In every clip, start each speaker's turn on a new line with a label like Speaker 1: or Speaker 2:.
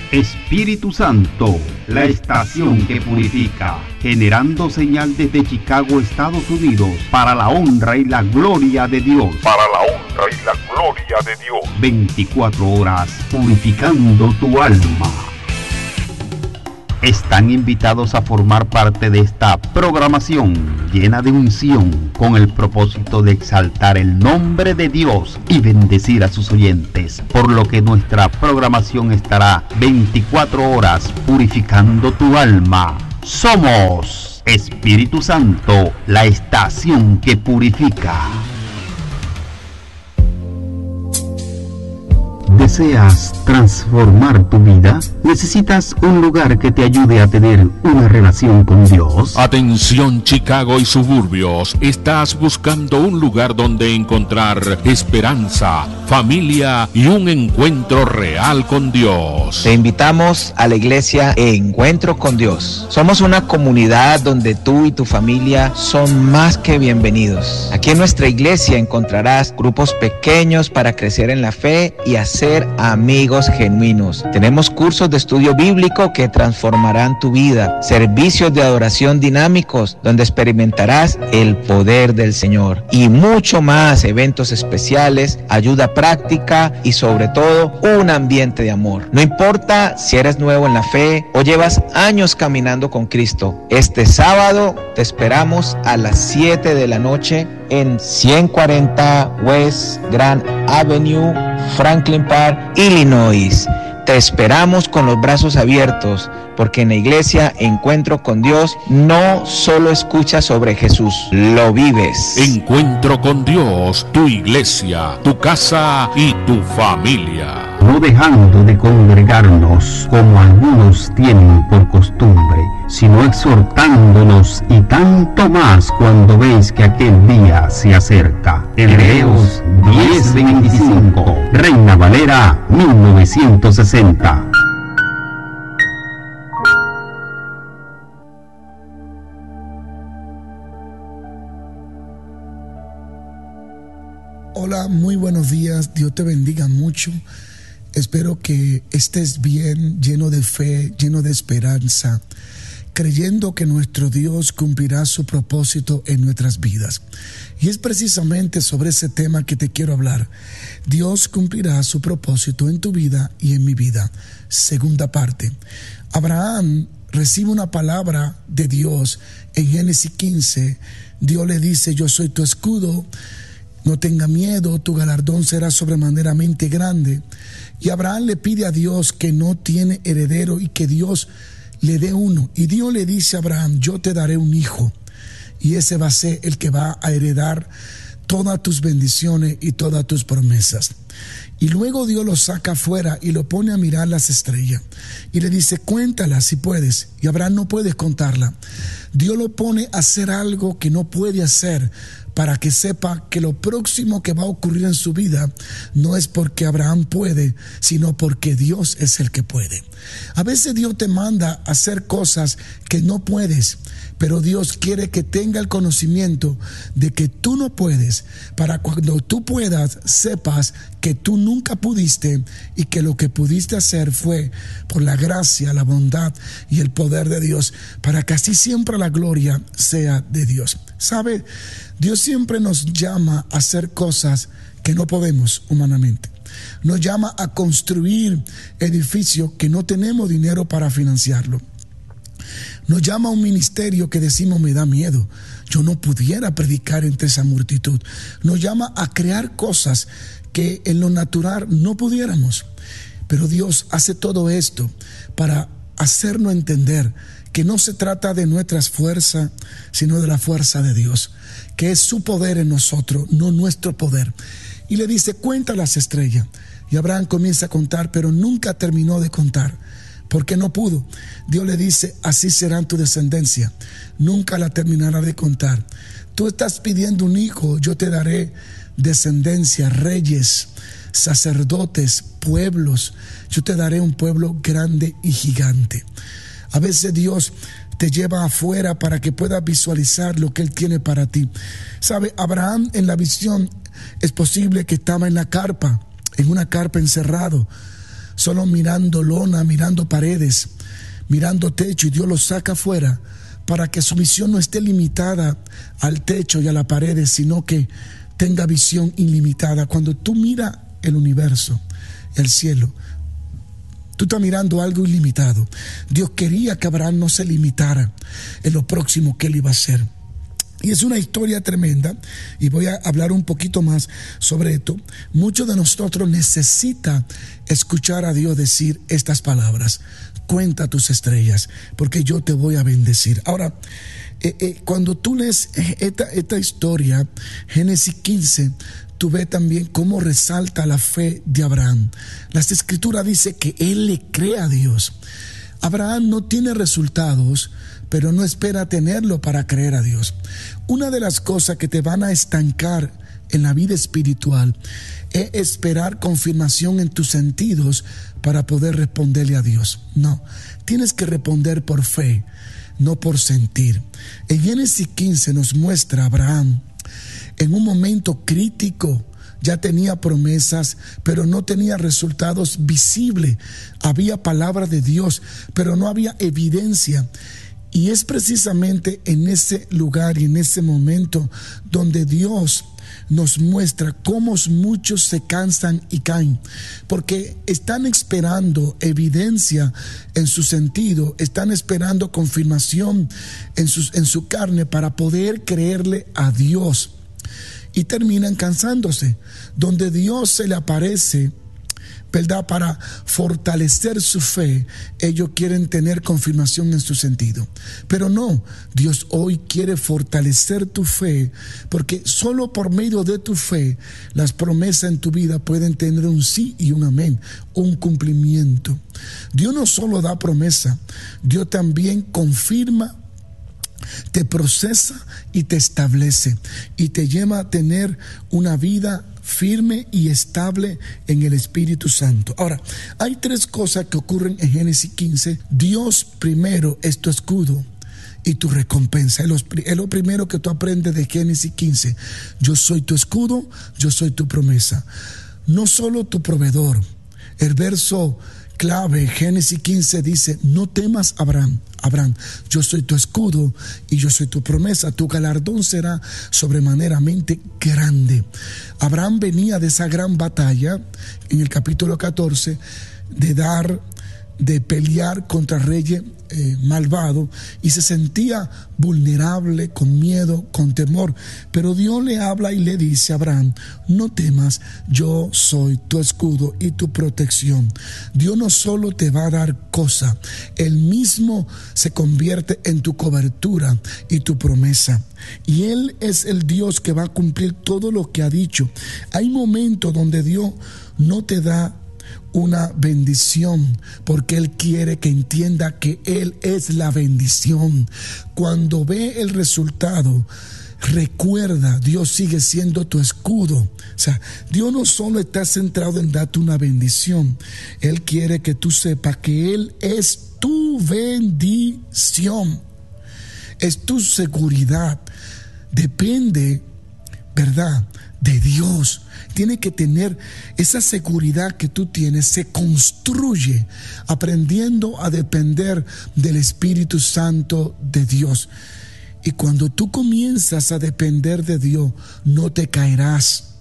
Speaker 1: Espíritu Santo, la estación que purifica, generando señal desde Chicago, Estados Unidos, para la honra y la gloria de Dios.
Speaker 2: Para la honra y la gloria de Dios.
Speaker 1: 24 horas purificando tu alma. Están invitados a formar parte de esta programación llena de unción con el propósito de exaltar el nombre de Dios y bendecir a sus oyentes, por lo que nuestra programación estará 24 horas purificando tu alma. Somos Espíritu Santo, la estación que purifica. ¿Deseas transformar tu vida? ¿Necesitas un lugar que te ayude a tener una relación con Dios?
Speaker 3: Atención, Chicago y suburbios. Estás buscando un lugar donde encontrar esperanza, familia y un encuentro real con Dios.
Speaker 4: Te invitamos a la iglesia Encuentro con Dios. Somos una comunidad donde tú y tu familia son más que bienvenidos. Aquí en nuestra iglesia encontrarás grupos pequeños para crecer en la fe y hacer amigos genuinos. Tenemos cursos de estudio bíblico que transformarán tu vida, servicios de adoración dinámicos donde experimentarás el poder del Señor y mucho más, eventos especiales, ayuda práctica y sobre todo un ambiente de amor. No importa si eres nuevo en la fe o llevas años caminando con Cristo, este sábado te esperamos a las 7 de la noche en 140 West Grand Avenue, Franklin Park, Illinois. Te esperamos con los brazos abiertos, porque en la iglesia Encuentro con Dios no solo escuchas sobre Jesús, lo vives.
Speaker 3: Encuentro con Dios, tu iglesia, tu casa y tu familia.
Speaker 1: No dejando de congregarnos como algunos tienen por costumbre, sino exhortándonos, y tanto más cuando veis que aquel día se acerca. Hebreos 10:25, Reina Valera 1960.
Speaker 5: Hola, muy buenos días, Dios te bendiga mucho. Espero que estés bien, lleno de fe, lleno de esperanza, creyendo que nuestro Dios cumplirá su propósito en nuestras vidas. Y es precisamente sobre ese tema que te quiero hablar. Dios cumplirá su propósito en tu vida y en mi vida. Segunda parte. Abraham recibe una palabra de Dios en Génesis 15. Dios le dice: yo soy tu escudo, no tenga miedo, tu galardón será sobremaneramente grande. Y Abraham le pide a Dios que no tiene heredero y que Dios le dé uno. Y Dios le dice a Abraham: yo te daré un hijo, y ese va a ser el que va a heredar todas tus bendiciones y todas tus promesas. Y luego Dios lo saca afuera y lo pone a mirar las estrellas y le dice: cuéntalas si puedes. Y Abraham no puede contarla. Dios lo pone a hacer algo que no puede hacer, para que sepa que lo próximo que va a ocurrir en su vida no es porque Abraham puede, sino porque Dios es el que puede. A veces Dios te manda a hacer cosas que no puedes, pero Dios quiere que tenga el conocimiento de que tú no puedes, para cuando tú puedas, sepas que tú nunca pudiste y que lo que pudiste hacer fue por la gracia, la bondad y el poder de Dios, para que así siempre la gloria sea de Dios. ¿Sabe? Dios siempre nos llama a hacer cosas que no podemos humanamente. Nos llama a construir edificios que no tenemos dinero para financiarlo. Nos llama a un ministerio que decimos: me da miedo, yo no pudiera predicar entre esa multitud. Nos llama a crear cosas que en lo natural no pudiéramos. Pero Dios hace todo esto para hacernos entender que no se trata de nuestras fuerzas, sino de la fuerza de Dios, que es su poder en nosotros, no nuestro poder. Y le dice: cuenta las estrellas. Y Abraham comienza a contar, pero nunca terminó de contar, porque no pudo. Dios le dice: así serán tu descendencia, nunca la terminará de contar. Tú estás pidiendo un hijo, yo te daré descendencia, reyes, sacerdotes, pueblos. Yo te daré un pueblo grande y gigante. A veces Dios te lleva afuera para que puedas visualizar lo que Él tiene para ti. ¿Sabe? Abraham en la visión es posible que estaba en la carpa, en una carpa encerrado. solo mirando lona, mirando paredes, mirando techo, y Dios lo saca afuera para que su visión no esté limitada al techo y a las paredes, sino que tenga visión ilimitada. Cuando tú miras el universo, el cielo, tú estás mirando algo ilimitado. Dios quería que Abraham no se limitara en lo próximo que él iba a hacer. Y es una historia tremenda, y voy a hablar un poquito más sobre esto. Muchos de nosotros necesitan escuchar a Dios decir estas palabras: cuenta tus estrellas, porque yo te voy a bendecir. Ahora, cuando tú lees esta historia, Génesis 15, tú ves también cómo resalta la fe de Abraham. Las Escrituras dicen que él le cree a Dios. Abraham no tiene resultados, pero no espera tenerlo para creer a Dios. Una de las cosas que te van a estancar en la vida espiritual es esperar confirmación en tus sentidos para poder responderle a Dios. No, tienes que responder por fe, no por sentir. En Génesis 15 nos muestra a Abraham en un momento crítico. Ya tenía promesas, pero no tenía resultados visibles. Había palabra de Dios, pero no había evidencia. Y es precisamente en ese lugar y en ese momento donde Dios nos muestra cómo muchos se cansan y caen, porque están esperando evidencia en su sentido, están esperando confirmación en su carne para poder creerle a Dios, y terminan cansándose. Donde Dios se le aparece, ¿verdad?, para fortalecer su fe, ellos quieren tener confirmación en su sentido. Pero no, Dios hoy quiere fortalecer tu fe, porque solo por medio de tu fe las promesas en tu vida pueden tener un sí y un amén, un cumplimiento. Dios no solo da promesa, Dios también confirma, te procesa y te establece, y te lleva a tener una vida firme y estable en el Espíritu Santo. Ahora, hay tres cosas que ocurren en Génesis 15. Dios primero es tu escudo y tu recompensa. Es lo primero que tú aprendes de Génesis 15. Yo soy tu escudo, yo soy tu promesa. No solo tu proveedor. El verso clave, Génesis 15, dice: no temas, Abraham, yo soy tu escudo y yo soy tu promesa, tu galardón será sobremaneramente grande. Abraham venía de esa gran batalla en el capítulo 14 de pelear contra reyes malvados, y se sentía vulnerable, con miedo, con temor. Pero Dios le habla y le dice a Abraham: no temas, yo soy tu escudo y tu protección. Dios no solo te va a dar cosas, Él mismo se convierte en tu cobertura y tu promesa. Y Él es el Dios que va a cumplir todo lo que ha dicho. Hay momentos donde Dios no te da una bendición, porque Él quiere que entienda que Él es la bendición. Cuando ve el resultado, recuerda, Dios sigue siendo tu escudo. O sea, Dios no solo está centrado en darte una bendición, Él quiere que tú sepas que Él es tu bendición, es tu seguridad. Depende, ¿verdad?, de Dios. Tiene que tener esa seguridad que tú tienes. Se construye aprendiendo a depender del Espíritu Santo de Dios. Y cuando tú comienzas a depender de Dios, no te caerás.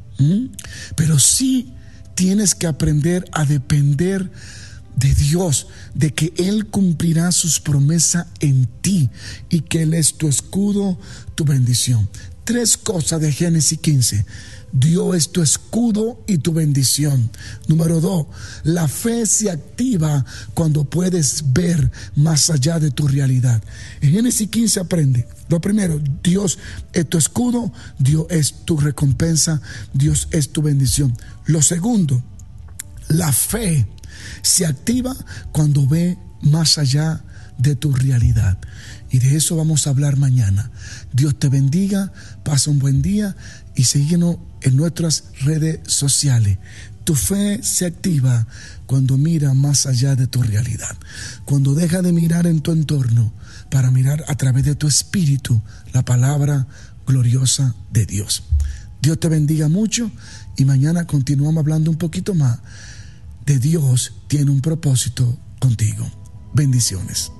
Speaker 5: Pero sí tienes que aprender a depender de Dios, de que Él cumplirá sus promesas en ti y que Él es tu escudo, tu bendición. Tres cosas de Génesis 15. Dios es tu escudo y tu bendición. Número 2, la fe se activa cuando puedes ver más allá de tu realidad. En Génesis 15 aprende. Lo primero, Dios es tu escudo, Dios es tu recompensa, Dios es tu bendición. Lo segundo, la fe se activa cuando ve más allá de tu realidad. Y de eso vamos a hablar mañana. Dios te bendiga, pasa un buen día y síguenos en nuestras redes sociales. Tu fe se activa cuando mira más allá de tu realidad, cuando deja de mirar en tu entorno para mirar a través de tu espíritu la palabra gloriosa de Dios. Dios te bendiga mucho y mañana continuamos hablando un poquito más de Dios tiene un propósito contigo. Bendiciones.